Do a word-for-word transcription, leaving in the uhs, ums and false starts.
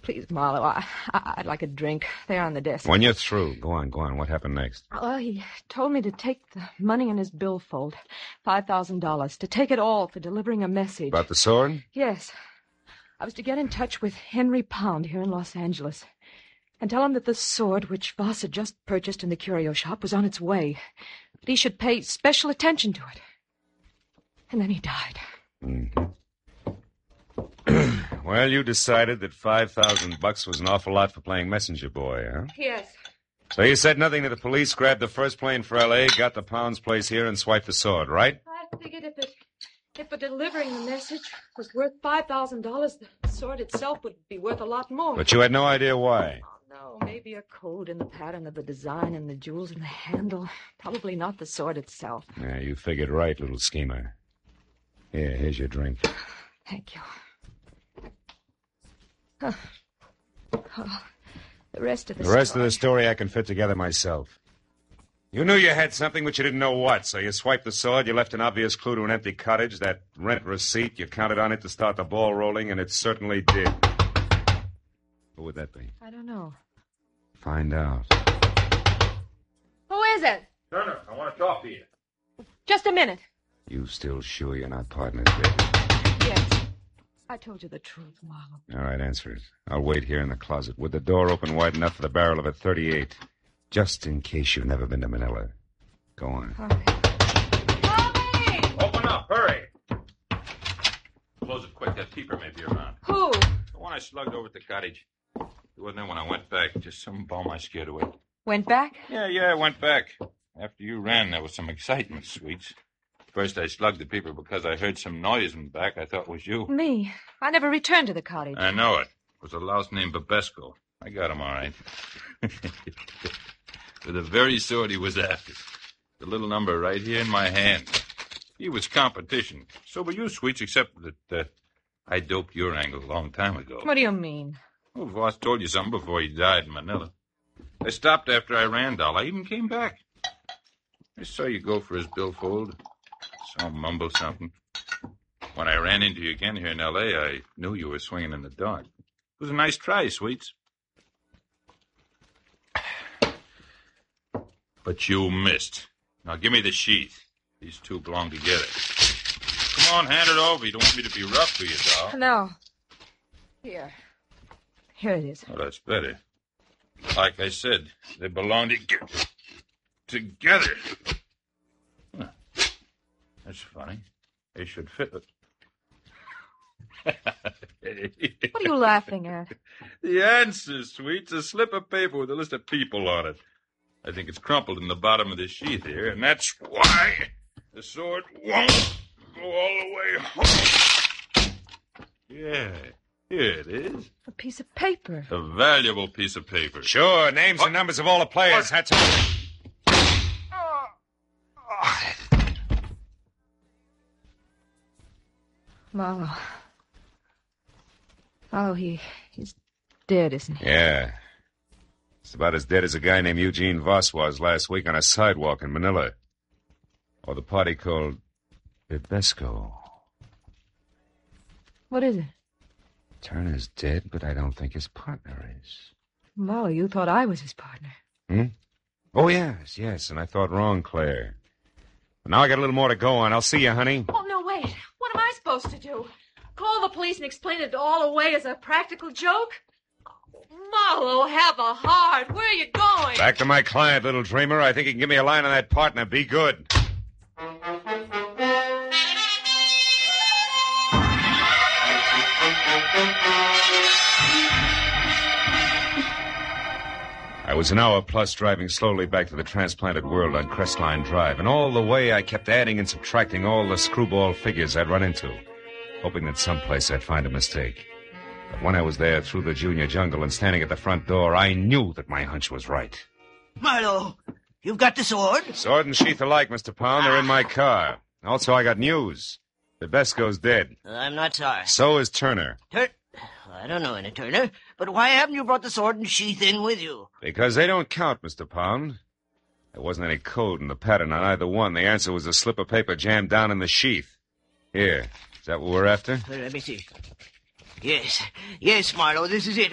Please, Marlowe, I, I, I'd like a drink. They're on the desk. When you're through, go on, go on. What happened next? Well, he told me to take the money in his billfold, five thousand dollars, to take it all for delivering a message. About the sword? Yes. I was to get in touch with Henry Pound here in Los Angeles and tell him that the sword which Voss had just purchased in the curio shop was on its way, that he should pay special attention to it. And then he died. Mm-hmm. Well, you decided that five thousand bucks was an awful lot for playing messenger boy, huh? Yes. So you said nothing to the police, grabbed the first plane for L A, got the Pound's place here, and swiped the sword, right? I figured if it, if it delivering the message was worth five thousand dollars, the sword itself would be worth a lot more. But you had no idea why. Oh, no, maybe a code in the pattern of the design and the jewels in the handle. Probably not the sword itself. Yeah, you figured right, little schemer. Here, here's your drink. Thank you. Oh. Oh. The rest of the, the rest story. of the story I can fit together myself. You knew you had something, but you didn't know what, so you swiped the sword, you left an obvious clue to an empty cottage, that rent receipt, you counted on it to start the ball rolling, and it certainly did. Who would that be? I don't know. Find out. Who is it? Turner, I want to talk to you. Just a minute. You still sure you're not partners, baby? Yes. I told you the truth, Marlowe. All right, answer it. I'll wait here in the closet with the door open wide enough for the barrel of a thirty-eight, just in case you've never been to Manila. Go on. Okay. Tommy! Open up, hurry. Close it quick, that keeper may be around. Who? The one I slugged over at the cottage. He wasn't there when I went back. Just some bum I scared away. Went back? Yeah, yeah, I went back. After you ran, there was some excitement, Sweets. First, I slugged the people because I heard some noise in back. I thought it was you. Me? I never returned to the cottage. I know it. It was a louse named Babesco. I got him all right. With the very sword he was after. The little number right here in my hand. He was competition. So were you, Sweets, except that uh, I doped your angle a long time ago. What do you mean? Well, Voss told you something before he died in Manila. I stopped after I ran, doll. I even came back. I saw you go for his billfold. Saw him mumble something. When I ran into you again here in L A, I knew you were swinging in the dark. It was a nice try, Sweets. But you missed. Now give me the sheath. These two belong together. Come on, hand it over. You don't want me to be rough to you, doll. No. Here. Here it is. Oh, that's better. Like I said, they belong to- together. Huh. That's funny. They should fit. What are you laughing at? The answer, Sweets. A slip of paper with a list of people on it. I think it's crumpled in the bottom of this sheath here, and that's why the sword won't go all the way home. Yeah, here it is. A piece of paper. A valuable piece of paper. Sure, names and numbers of all the players. That's all. Marlowe. Marlowe, he, he's dead, isn't he? Yeah. It's about as dead as a guy named Eugene Voss was last week on a sidewalk in Manila. Or the party called Babesco. What is it? Turner's dead, but I don't think his partner is. Marlowe, you thought I was his partner. Hmm? Oh, yes, yes, and I thought wrong, Claire. But now I got a little more to go on. I'll see you, honey. Oh, no, wait. What am I supposed to do? Call the police and explain it all away as a practical joke? Marlowe, have a heart. Where are you going? Back to my client, little dreamer. I think he can give me a line on that partner. Be good. I was an hour plus driving slowly back to the transplanted world on Crestline Drive, and all the way I kept adding and subtracting all the screwball figures I'd run into, hoping that someplace I'd find a mistake. But when I was there through the junior jungle and standing at the front door, I knew that my hunch was right. Marlowe, you've got the sword? Sword and sheath alike, Mister Pound. They're in my car. Also, I got news. Babesco's dead. I'm not sorry. So is Turner. Tur- I don't know any Turner, but why haven't you brought the sword and sheath in with you? Because they don't count, Mister Pound. There wasn't any code in the pattern on either one. The answer was a slip of paper jammed down in the sheath. Here. Is that what we're after? Well, let me see. Yes. Yes, Marlowe, this is it.